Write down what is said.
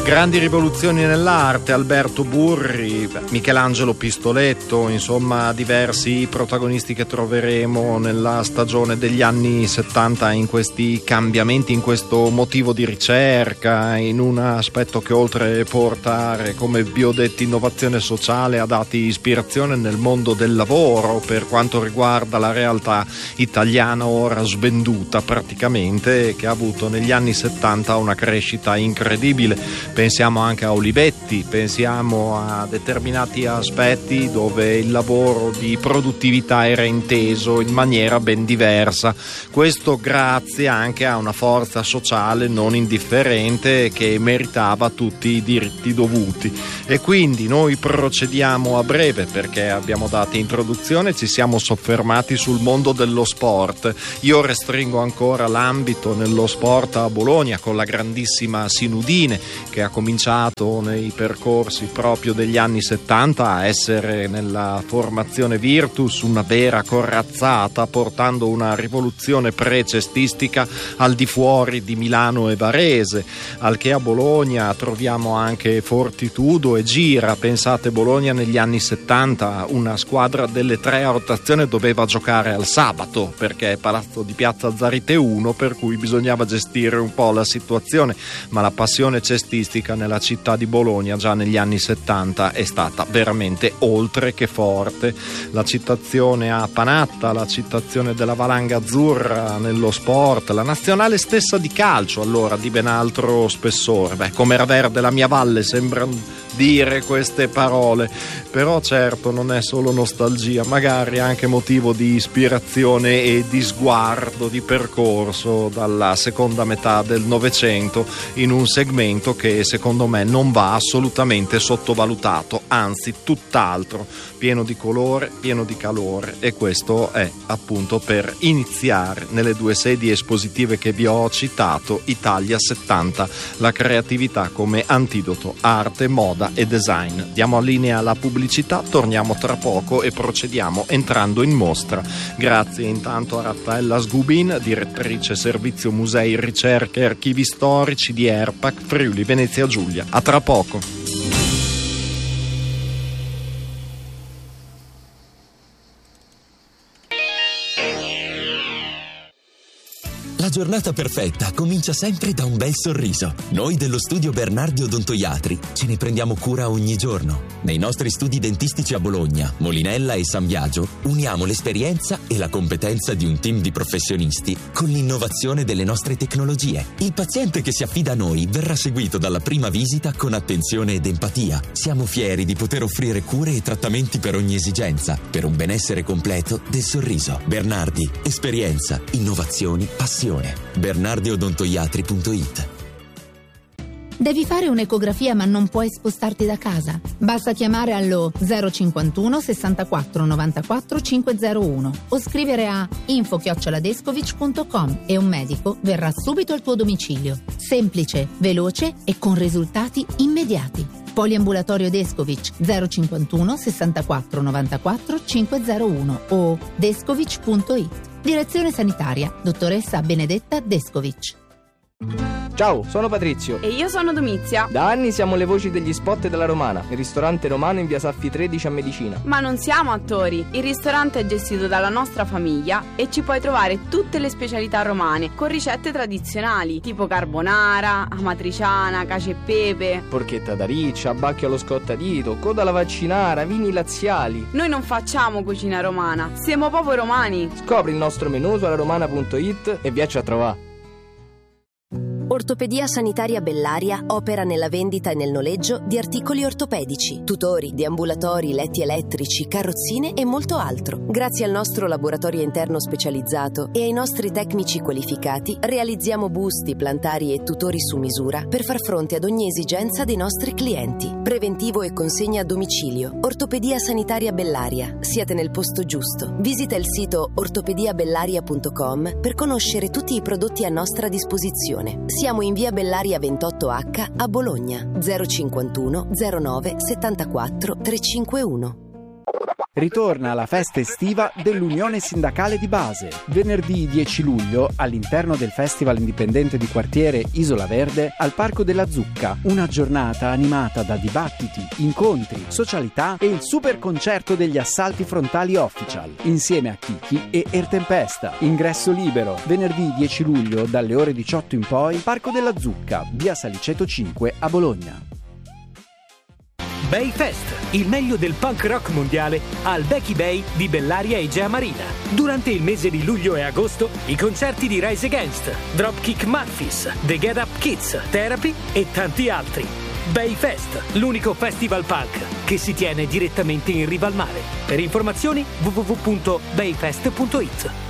Grandi rivoluzioni nell'arte, Alberto Burri, Michelangelo Pistoletto, insomma diversi protagonisti che troveremo nella stagione degli anni 70 in questi cambiamenti, in questo motivo di ricerca, in un aspetto che oltre a portare, come vi ho detto, innovazione sociale, ha dato ispirazione nel mondo del lavoro per quanto riguarda la realtà italiana ora svenduta praticamente, che ha avuto negli anni 70 una crescita incredibile. Pensiamo anche a Olivetti, pensiamo a determinati aspetti dove il lavoro di produttività era inteso in maniera ben diversa. Questo grazie anche a una forza sociale non indifferente che meritava tutti i diritti dovuti. E quindi noi procediamo a breve perché abbiamo dato introduzione, ci siamo soffermati sul mondo dello sport. Io restringo ancora l'ambito nello sport a Bologna con la grandissima Sinudine, che ha cominciato nei percorsi proprio degli anni 70 a essere nella formazione Virtus una vera corazzata, portando una rivoluzione pre-cestistica al di fuori di Milano e Varese, al che a Bologna troviamo anche Fortitudo e Gira. Pensate, Bologna negli anni 70 una squadra delle 3 a rotazione doveva giocare al sabato perché Palazzo di Piazza Zarite 1, per cui bisognava gestire un po' la situazione, ma la passione cestistica nella città di Bologna già negli anni 70 è stata veramente oltre che forte. La citazione a Panatta, la citazione della valanga azzurra nello sport, la nazionale stessa di calcio allora di ben altro spessore. Come era verde la mia valle, sembra dire queste parole, però certo non è solo nostalgia, magari anche motivo di ispirazione e di sguardo di percorso dalla seconda metà del Novecento in un segmento che secondo me non va assolutamente sottovalutato, anzi tutt'altro, pieno di colore, pieno di calore, e questo è appunto per iniziare nelle 2 sedi espositive che vi ho citato, Italia 70, la creatività come antidoto, arte, moda e design. Diamo linea alla pubblicità, torniamo tra poco e procediamo entrando in mostra. Grazie intanto a Raffaella Sgubin, direttrice servizio musei, ricerche e archivi storici di ERPAC Friuli Venezia Giulia. A tra poco. La giornata perfetta comincia sempre da un bel sorriso. Noi dello studio Bernardi Odontoiatri ce ne prendiamo cura ogni giorno. Nei nostri studi dentistici a Bologna, Molinella e San Biagio uniamo l'esperienza e la competenza di un team di professionisti con l'innovazione delle nostre tecnologie. Il paziente che si affida a noi verrà seguito dalla prima visita con attenzione ed empatia. Siamo fieri di poter offrire cure e trattamenti per ogni esigenza, per un benessere completo del sorriso. Bernardi, esperienza, innovazioni, passione. BernardiOdontoiatri.it. Devi fare un'ecografia ma non puoi spostarti da casa? Basta chiamare allo 051 64 94 501 o scrivere a info@descovich.com e un medico verrà subito al tuo domicilio. Semplice, veloce e con risultati immediati. Poliambulatorio Descovich 051 64 94 501 o descovich.it. Direzione sanitaria dottoressa Benedetta Descovich. Ciao, sono Patrizio. E io sono Domizia. Da anni siamo le voci degli spot della Romana, il ristorante romano in via Saffi 13 a Medicina. Ma non siamo attori. Il ristorante è gestito dalla nostra famiglia e ci puoi trovare tutte le specialità romane con ricette tradizionali tipo carbonara, amatriciana, cacio e pepe, porchetta da riccia, bacchio allo scottadito, coda alla vaccinara, vini laziali. Noi non facciamo cucina romana, siamo proprio romani. Scopri il nostro menù su alaromana.it e viaci a trovare. Ortopedia Sanitaria Bellaria opera nella vendita e nel noleggio di articoli ortopedici, tutori, deambulatori, letti elettrici, carrozzine e molto altro. Grazie al nostro laboratorio interno specializzato e ai nostri tecnici qualificati, realizziamo busti, plantari e tutori su misura per far fronte ad ogni esigenza dei nostri clienti. Preventivo e consegna a domicilio. Ortopedia Sanitaria Bellaria. Siete nel posto giusto. Visita il sito ortopediabellaria.com per conoscere tutti i prodotti a nostra disposizione. Siamo in via Bellaria 28H a Bologna. 051 09 74 351. Ritorna la festa estiva dell'Unione Sindacale di Base. Venerdì 10 luglio, all'interno del Festival Indipendente di Quartiere Isola Verde, al Parco della Zucca, una giornata animata da dibattiti, incontri, socialità e il super concerto degli Assalti Frontali Official, insieme a Kiki e Ertempesta. Ingresso libero, venerdì 10 luglio dalle ore 18 in poi, Parco della Zucca, via Saliceto 5 a Bologna. Bay Fest, il meglio del punk rock mondiale al Becky Bay di Bellaria Egea Marina. Durante il mese di luglio e agosto, i concerti di Rise Against, Dropkick Murphys, The Get Up Kids, Therapy e tanti altri. Bay Fest, l'unico festival punk che si tiene direttamente in riva al mare. Per informazioni www.bayfest.it.